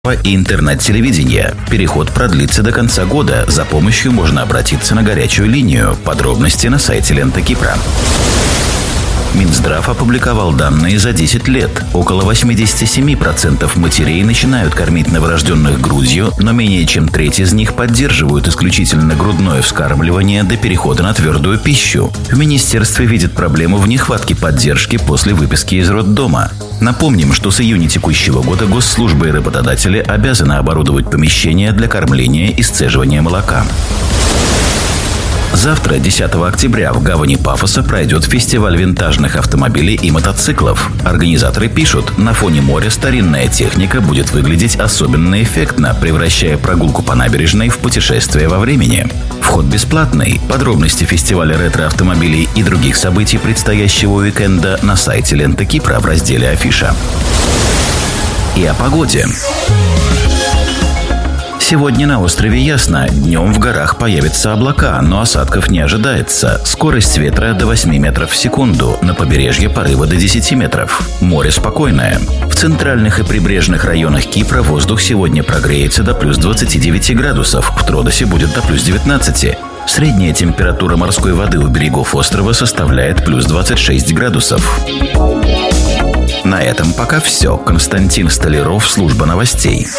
и интернет-телевидения. Переход продлится до конца года. За помощью можно обратиться на горячую линию. Подробности на сайте Лента Кипра. Минздрав опубликовал данные за 10 лет. Около 87% матерей начинают кормить новорожденных грудью, но менее чем треть из них поддерживают исключительно грудное вскармливание до перехода на твердую пищу. В министерстве видят проблему в нехватке поддержки после выписки из роддома. Напомним, что с июня текущего года госслужбы и работодатели обязаны оборудовать помещения для кормления и сцеживания молока. Завтра, 10 октября, в гавани Пафоса пройдет фестиваль винтажных автомобилей и мотоциклов. Организаторы пишут, на фоне моря старинная техника будет выглядеть особенно эффектно, превращая прогулку по набережной в путешествие во времени. Вход бесплатный. Подробности фестиваля ретро-автомобилей и других событий предстоящего уикенда на сайте Лента Кипра в разделе «Афиша». И о погоде. Сегодня на острове ясно. Днем в горах появятся облака, но осадков не ожидается. Скорость ветра до 8 метров в секунду. На побережье порывы до 10 метров. Море спокойное. В центральных и прибрежных районах Кипра воздух сегодня прогреется до плюс 29 градусов. В Тродосе будет до плюс 19. Средняя температура морской воды у берегов острова составляет плюс 26 градусов. На этом пока все. Константин Столяров, служба новостей.